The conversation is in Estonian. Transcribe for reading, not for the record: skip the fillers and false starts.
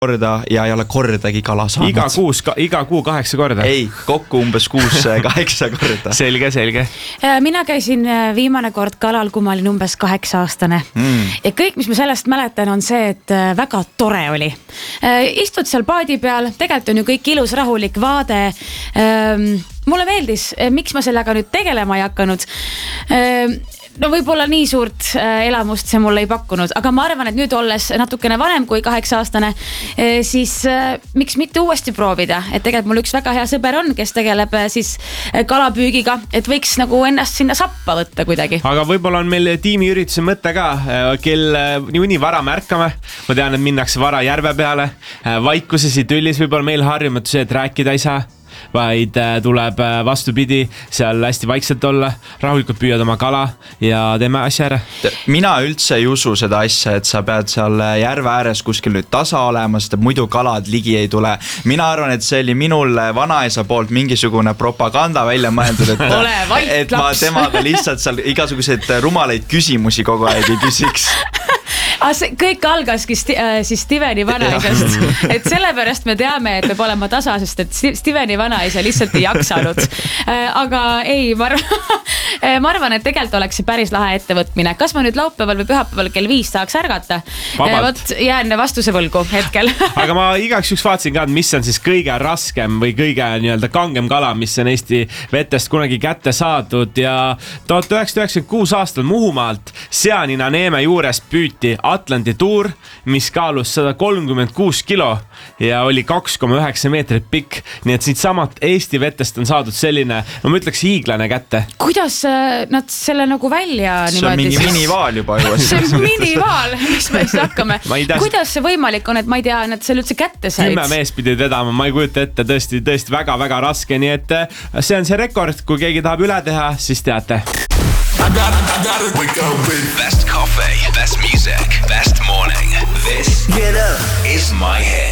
korda ja ei ole kordagi kala saanud. Iga kuu 8 korda? Ei, kokku umbes 6-8 korda. Selge. Mina käisin viimane kord kalal, kui ma olin umbes 8-aastane. Ja kõik, mis ma sellest mäletan, on see, et väga tore oli. Istud seal paadi peal, tegelikult on ju kõik ilus, rahulik vaade. Mulle meeldis, miks ma sellega nüüd tegelema ei hakanud. No võib-olla nii suurt elamust see mulle ei pakkunud, aga ma arvan, et nüüd olles natukene vanem kui 8-aastane, siis miks mitte uuesti proovida, et tegelikult mul üks väga hea sõber on, kes tegeleb siis kalapüügiga, et võiks nagu ennast sinna sappa võtta kuidagi. Aga võib-olla on meil tiimiürituse mõte ka, kel nii vara märkame, ma tean, et minnakse vara järve peale, vaikuses ja tüllis võib-olla meil harjumatu see, et rääkida ei saa, vaid tuleb vastupidi seal hästi vaikselt olla, rahulikult püüad oma kala ja teeme asja ära. Mina üldse ei usu seda asja, et sa pead seal järve ääres kuskil nüüd tasa olema, sest muidu kalad ligi ei tule. Mina arvan, et see oli minul vanaisa poolt mingisugune propaganda välja mõeldud, et ma temaga lihtsalt seal igasuguseid rumalaid küsimusi kogu aeg ei küsiks. Kõik algaski siis Steveni vanaisast, et sellepärast me teame, et peab olema tasa, sest et Steveni vanaisa lihtsalt ei jaksanud. Aga ei, ma arvan, et tegelikult oleks see päris lahe ettevõtmine. Kas ma nüüd laupäeval või pühapäeval kell 5 saaks ärgata? Vot jään vastuse võlgu hetkel. Aga ma igaks juks vaatasin ka, mis on siis kõige raskem või kõige nii-öelda kangem kala, mis on Eesti vetest kunagi kätte saadud ja 1996 aastal Muhumaalt Seanina Neeme juures püüti Atlandi tuur, mis kaalus 136 kilo ja oli 2,9 meetrit pikk. Nii et siit samat Eesti vetest on saadud selline, no ma ütleks hiiglane kätte. Kuidas nad selle nagu välja see on minivaal juba juba. See on minivaal, mis me siis hakkame. Kuidas see võimalik on, et ma ei tea, nad selle üldse kätte said? 10 mees pidi vedama, ma ei kujuta ette, tõesti väga-väga raske, nii et see on see rekord, kui keegi tahab üle teha, siis teate. I gotta wake up with best coffee, best music, best morning. This Get Up is my hit.